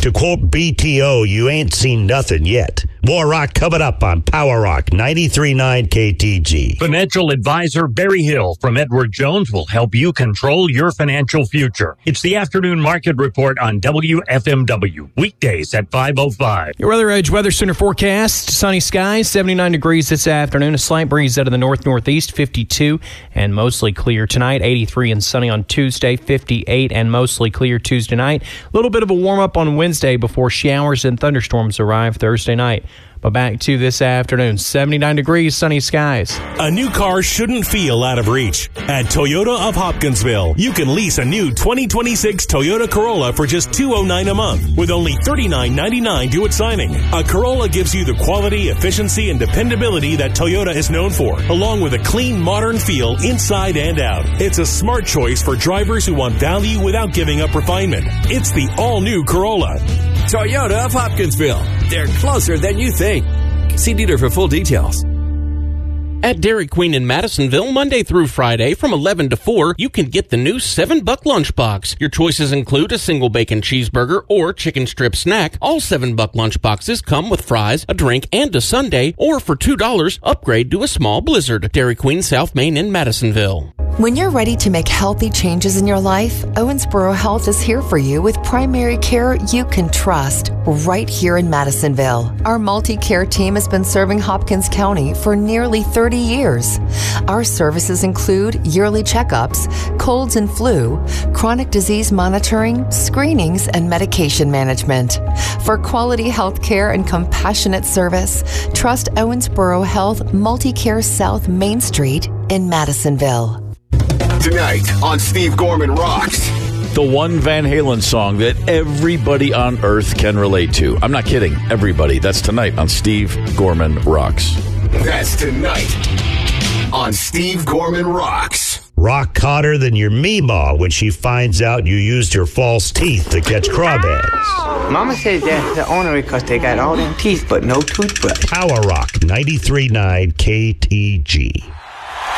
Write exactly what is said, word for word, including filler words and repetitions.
To quote B T O, you ain't seen nothing yet. More rock coming up on Power Rock ninety-three point nine K T G. Financial advisor Barry Hill from Edward Jones will help you control your financial future. It's the afternoon market report on W F M W, weekdays at five oh five. Your Weather Edge Weather Center forecast, sunny skies, seventy-nine degrees this afternoon, a slight breeze out of the north-northeast, fifty-two, and mostly clear tonight, eighty-three and sunny on Tuesday, fifty-eight and mostly clear Tuesday night. A little bit of a warm-up on Wednesday before showers and thunderstorms arrive Thursday night. But back to this afternoon, seventy-nine degrees, sunny skies. A new car shouldn't feel out of reach. At Toyota of Hopkinsville, you can lease a new twenty twenty-six Toyota Corolla for just two hundred nine dollars a month with only thirty-nine ninety-nine due at signing. A Corolla gives you the quality, efficiency, and dependability that Toyota is known for, along with a clean, modern feel inside and out. It's a smart choice for drivers who want value without giving up refinement. It's the all-new Corolla. Toyota of Hopkinsville. They're closer than you think. See dealer for full details. At Dairy Queen in Madisonville, Monday through Friday from eleven to four, you can get the new seven buck lunchbox. Your choices include a single bacon cheeseburger or chicken strip snack. All seven buck lunchboxes come with fries, a drink, and a sundae, or for two dollars, upgrade to a small Blizzard. Dairy Queen, South Main in Madisonville. When you're ready to make healthy changes in your life, Owensboro Health is here for you with primary care you can trust right here in Madisonville. Our multi-care team has been serving Hopkins County for nearly thirty years. Our services include yearly checkups, colds and flu, chronic disease monitoring, screenings, and medication management. For quality health care and compassionate service, trust Owensboro Health Multi-Care South Main Street in Madisonville. Tonight on Steve Gorman Rocks. The one Van Halen song that everybody on earth can relate to. I'm not kidding. Everybody. That's tonight on Steve Gorman Rocks. That's tonight on Steve Gorman Rocks. Rock hotter than your meemaw when she finds out you used your false teeth to catch crawdads. Mama said that's the ornery because they got all them teeth but no toothbrush. Power Rock ninety-three point nine K T G.